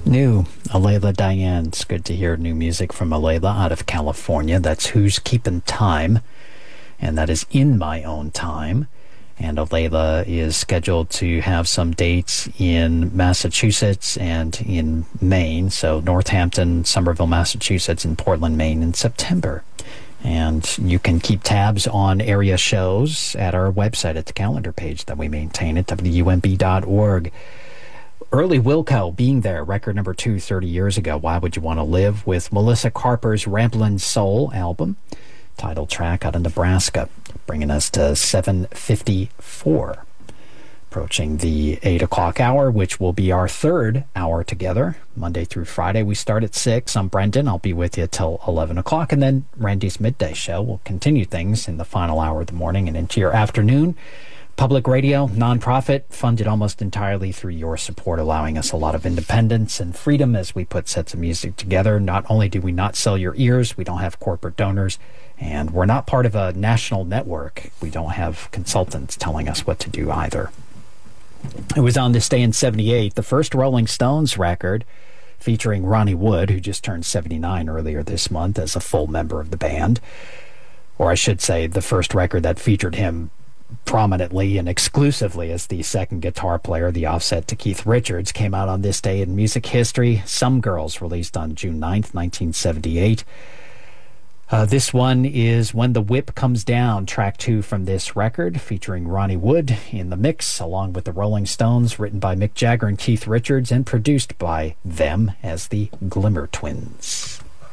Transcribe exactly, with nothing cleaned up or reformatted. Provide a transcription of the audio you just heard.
New, Alayla Diane. It's good to hear new music from Alayla out of California. That's Who's Keeping Time, and that is In My Own Time. And Alayla is scheduled to have some dates in Massachusetts and in Maine. So Northampton, Somerville, Massachusetts, and Portland, Maine in September. And you can keep tabs on area shows at our website at the calendar page that we maintain at W U M B dot org. Early Wilco, Being There, record number two thirty years ago. Why Would You Want to Live? With Melissa Carper's Ramblin' Soul album. Title track out of Nebraska. Bringing us to seven fifty-four. Approaching the eight o'clock hour, which will be our third hour together. Monday through Friday, we start at six. I'm Brendan. I'll be with you till eleven o'clock. And then Randy's Midday Show will continue things in the final hour of the morning and into your afternoon. Public radio, nonprofit, funded almost entirely through your support, allowing us a lot of independence and freedom as we put sets of music together. Not only do we not sell your ears, we don't have corporate donors, and we're not part of a national network. We don't have consultants telling us what to do either. It was on this day in seventy-eight, the first Rolling Stones record featuring Ronnie Wood, who just turned seventy-nine earlier this month as a full member of the band. Or I should say, the first record that featured him prominently and exclusively as the second guitar player, the offset to Keith Richards, came out on this day in music history. Some Girls, released on June ninth, nineteen seventy-eight. Uh, this one is When the Whip Comes Down, track two from this record, featuring Ronnie Wood in the mix, along with the Rolling Stones, written by Mick Jagger and Keith Richards, and produced by them as the Glimmer Twins.